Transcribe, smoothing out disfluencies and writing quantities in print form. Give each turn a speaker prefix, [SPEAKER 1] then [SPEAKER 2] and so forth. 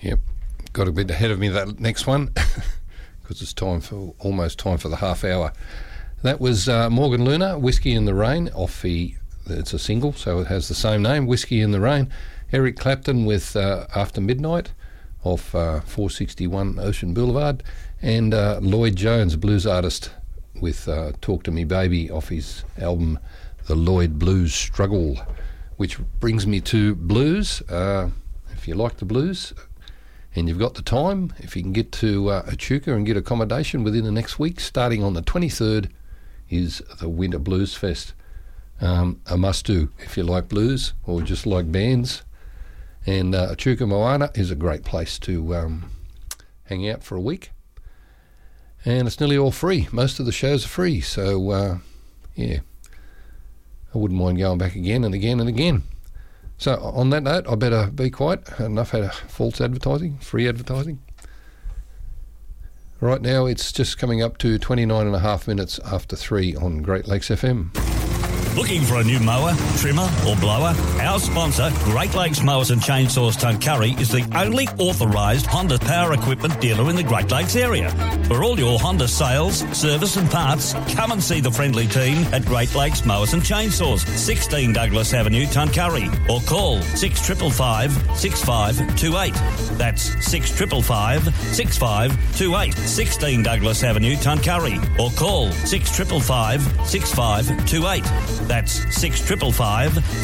[SPEAKER 1] Yep, got a bit ahead of me that next one because it's almost time for the half hour. That was Morgan Luna, Whiskey in the Rain, it's a single, so it has the same name, Whiskey in the Rain. Eric Clapton with After Midnight off 461 Ocean Boulevard, and Lloyd Jones, a blues artist, with Talk to Me Baby off his album The Lloyd Blues Struggle, which brings me to blues. If you like the blues and you've got the time, if you can get to Echuca and get accommodation within the next week, starting on the 23rd is the Winter Blues Fest. A must-do if you like blues or just like bands. And Echuca Moana is a great place to hang out for a week. And it's nearly all free. Most of the shows are free. So, yeah, I wouldn't mind going back again and again and again. So on that note, I better be quiet. Enough had false advertising, free advertising. Right now, it's just coming up to 29 and a half minutes after 3 on Great Lakes FM.
[SPEAKER 2] Looking for a new mower, trimmer or blower? Our sponsor, Great Lakes Mowers and Chainsaws Tuncurry, is the only authorised Honda power equipment dealer in the Great Lakes area. For all your Honda sales, service and parts, come and see the friendly team at Great Lakes Mowers and Chainsaws, 16 Douglas Avenue, Tuncurry, or call 6555 6528. That's 6555 6528, 16 Douglas Avenue, Tuncurry, or call 6555 6528. That's 6555